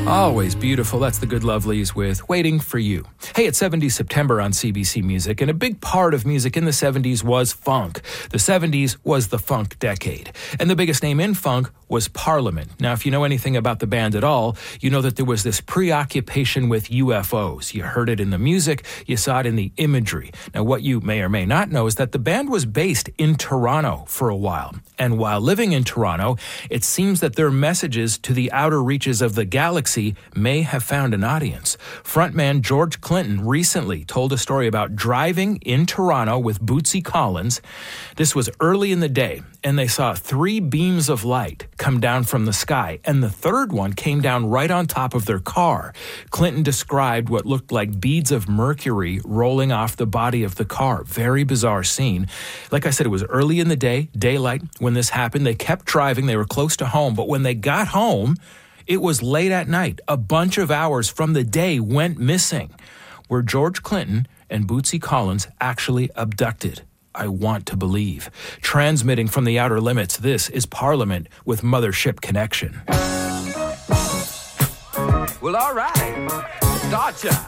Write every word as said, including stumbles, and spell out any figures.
Always beautiful. That's the Good Lovelies with Waiting for You. Hey, it's seventies September on C B C Music, and a big part of music in the seventies was funk. The seventies was the funk decade, and the biggest name in funk was Parliament. Now, if you know anything about the band at all, you know that there was this preoccupation with U F Os. You heard it in the music, you saw it in the imagery. Now, what you may or may not know is that the band was based in Toronto for a while, and while living in Toronto, it seems that their messages to the outer reaches of the galaxy may have found an audience. Frontman George Clinton recently told a story about driving in Toronto with Bootsy Collins. This was early in the day, and they saw three beams of light come down from the sky, and the third one came down right on top of their car. Clinton described what looked like beads of mercury rolling off the body of the car. Very bizarre scene. Like I said, it was early in the day, daylight, when this happened. They kept driving. They were close to home, but when they got home, it was late at night. A bunch of hours from the day went missing. Were George Clinton and Bootsy Collins actually abducted? I want to believe. Transmitting from the outer limits, this is Parliament with Mothership Connection. Well, all right. Start ya.